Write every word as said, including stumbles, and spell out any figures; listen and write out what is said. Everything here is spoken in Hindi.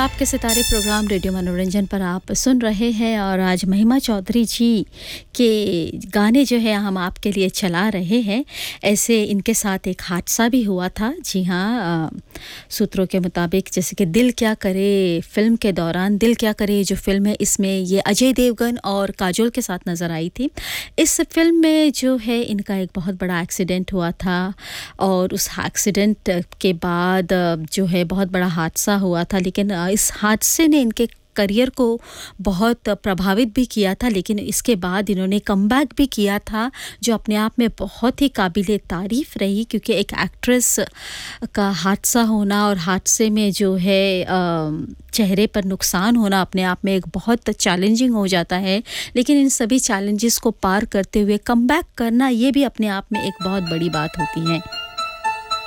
आपके सितारे प्रोग्राम रेडियो मनोरंजन पर आप सुन रहे हैं और आज महिमा चौधरी जी के गाने जो है हम आपके लिए चला रहे हैं। ऐसे इनके साथ एक हादसा भी हुआ था। जी हाँ, सूत्रों के मुताबिक जैसे कि दिल क्या करे फिल्म के दौरान, दिल क्या करे जो फिल्म है इसमें ये अजय देवगन और काजोल के साथ नज़र आई थी। इस फिल्म में जो है इनका एक बहुत बड़ा एक्सीडेंट हुआ था और उस एक्सीडेंट के बाद जो है बहुत बड़ा हादसा हुआ था। लेकिन इस हादसे ने इनके करियर को बहुत प्रभावित भी किया था, लेकिन इसके बाद इन्होंने कमबैक भी किया था जो अपने आप में बहुत ही काबिले तारीफ़ रही, क्योंकि एक एक्ट्रेस का हादसा होना और हादसे में जो है चेहरे पर नुकसान होना अपने आप में एक बहुत चैलेंजिंग हो जाता है। लेकिन इन सभी चैलेंजेस को पार करते हुए कमबैक करना ये भी अपने आप में एक बहुत बड़ी बात होती है।